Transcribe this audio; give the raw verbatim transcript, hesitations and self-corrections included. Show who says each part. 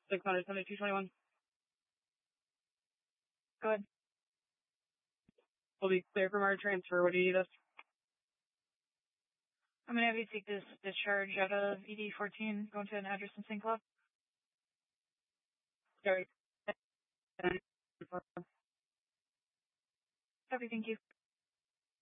Speaker 1: six hundred seventy-two twenty-one.
Speaker 2: Go ahead.
Speaker 1: We'll be clear from our transfer. What do you need us?
Speaker 2: I'm going to have you take this discharge out of E D fourteen, going to an address in Saint Cloud.
Speaker 1: Sorry.
Speaker 2: Copy, thank you.